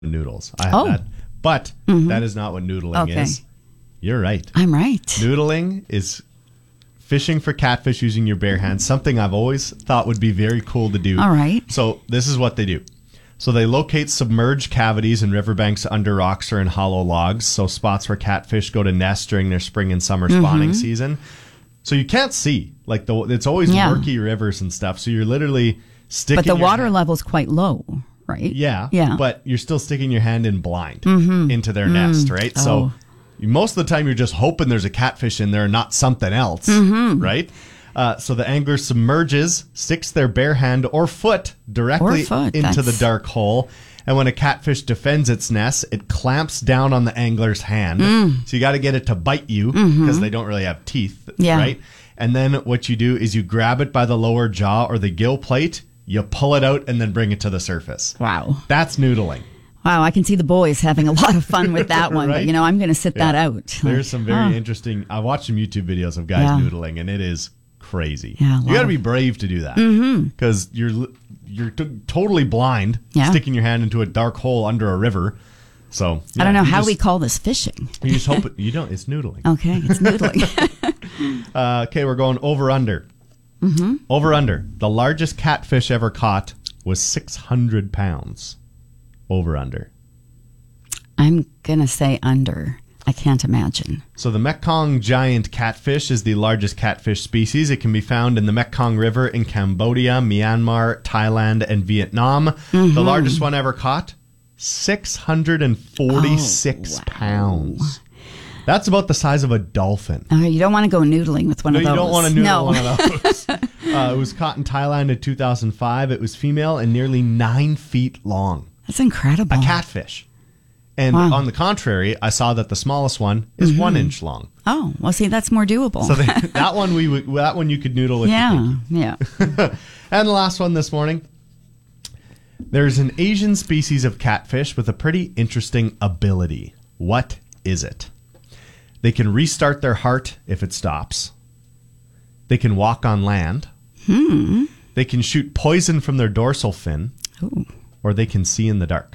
noodles. I have that. But that is not what noodling is. You're right. I'm right. Noodling is fishing for catfish using your bare hands, something I've always thought would be very cool to do. All right. So this is what they do. So they locate submerged cavities in riverbanks under rocks or in hollow logs, so spots where catfish go to nest during their spring and summer spawning season. So you can't see. Like it's always murky rivers and stuff, so you're literally sticking But the water level's quite low, right? Yeah. But you're still sticking your hand in blind into their nest, right? So most of the time you're just hoping there's a catfish in there and not something else, right? So the angler submerges, sticks their bare hand or foot directly into the dark hole. And when a catfish defends its nest, it clamps down on the angler's hand. So you got to get it to bite you because they don't really have teeth, right? And then what you do is you grab it by the lower jaw or the gill plate, you pull it out, and then bring it to the surface. Wow. That's noodling. Wow, I can see the boys having a lot of fun with that one. Right? But, I'm going to sit that out. There's some very interesting... I watched some YouTube videos of guys noodling, and it is crazy. Yeah, you got to be brave to do that because you're totally blind, sticking your hand into a dark hole under a river. So I don't know how we call this fishing. You just hope you don't. It's noodling. Okay, it's noodling. Okay, we're going over under. Over under. The largest catfish ever caught was 600 pounds. Over under. I'm going to say under. I can't imagine. So the Mekong giant catfish is the largest catfish species. It can be found in the Mekong River in Cambodia, Myanmar, Thailand, and Vietnam. The largest one ever caught, 646 pounds. That's about the size of a dolphin. You don't want to go noodling with one of those. You don't want to noodle one of those. It was caught in Thailand in 2005. It was female and nearly 9 feet long. That's incredible. A catfish. And on the contrary, I saw that the smallest one is 1 inch long. Oh, well, see, that's more doable. So that one you could noodle with. Yeah. And the last one this morning. There's an Asian species of catfish with a pretty interesting ability. What is it? They can restart their heart if it stops. They can walk on land. They can shoot poison from their dorsal fin. Ooh. Or they can see in the dark.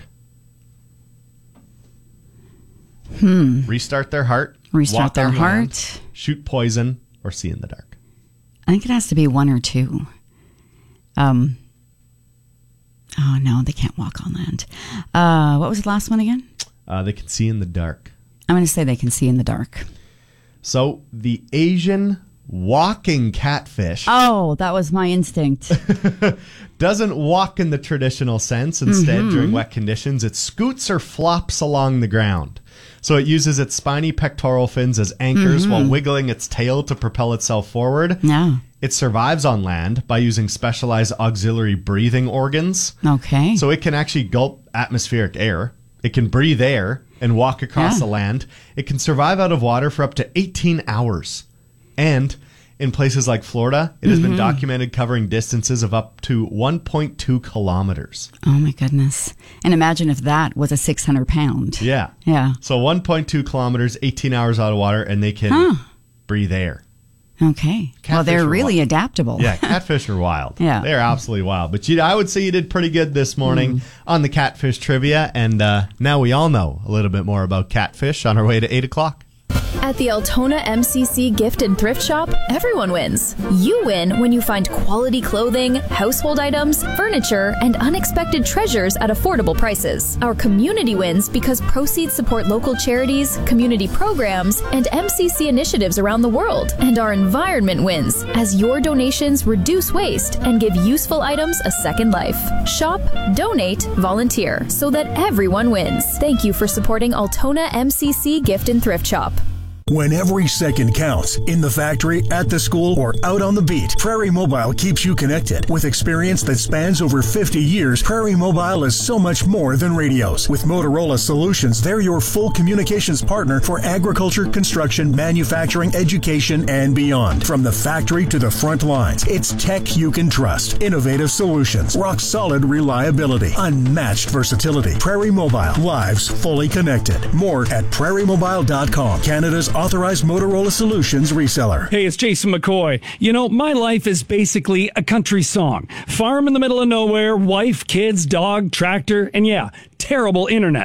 Restart their heart. Restart their heart. Land, shoot poison or see in the dark. I think it has to be one or two. Oh, no, they can't walk on land. What was the last one again? They can see in the dark. I'm going to say they can see in the dark. So the Asian walking catfish. Oh, that was my instinct. Doesn't walk in the traditional sense. Instead, during wet conditions, it scoots or flops along the ground. So it uses its spiny pectoral fins as anchors while wiggling its tail to propel itself forward. Yeah. It survives on land by using specialized auxiliary breathing organs. Okay. So it can actually gulp atmospheric air. It can breathe air and walk across the land. It can survive out of water for up to 18 hours. And in places like Florida, it has been documented covering distances of up to 1.2 kilometers. Oh, my goodness. And imagine if that was a 600 pound. Yeah. Yeah. So 1.2 kilometers, 18 hours out of water, and they can breathe air. Okay. Well, they're really adaptable. Yeah, catfish are wild. Yeah. They're absolutely wild. But I would say you did pretty good this morning on the catfish trivia. And now we all know a little bit more about catfish on our way to 8 o'clock. At the Altona MCC Gift and Thrift Shop, everyone wins. You win when you find quality clothing, household items, furniture, and unexpected treasures at affordable prices. Our community wins because proceeds support local charities, community programs, and MCC initiatives around the world. And our environment wins as your donations reduce waste and give useful items a second life. Shop, donate, volunteer so that everyone wins. Thank you for supporting Altona MCC Gift and Thrift Shop. When every second counts, in the factory, at the school, or out on the beat, Prairie Mobile keeps you connected. With experience that spans over 50 years, Prairie Mobile is so much more than radios. With Motorola Solutions, they're your full communications partner for agriculture, construction, manufacturing, education, and beyond. From the factory to the front lines, it's tech you can trust. Innovative solutions, rock-solid reliability, unmatched versatility. Prairie Mobile, lives fully connected. More at prairiemobile.com, Canada's authorized Motorola Solutions reseller. Hey, it's Jason McCoy. You know, my life is basically a country song. Farm in the middle of nowhere, wife, kids, dog, tractor, and yeah, terrible internet.